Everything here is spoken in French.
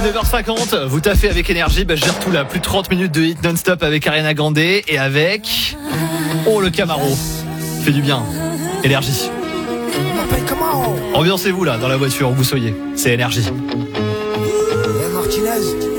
9h50, vous taffez avec énergie, je gère tout là, plus de 30 minutes de hit non-stop avec Ariana Grande et avec... Oh, le Camaro, fait du bien, énergie. Ambiancez-vous là, dans la voiture où vous soyez, c'est énergie. Martinez.